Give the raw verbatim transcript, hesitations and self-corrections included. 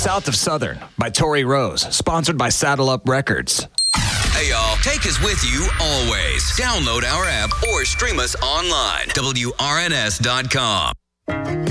South of Southern by Tori Rose, sponsored by Saddle Up Records. Hey, y'all. Take us with you always. Download our app or stream us online. W R N S dot com.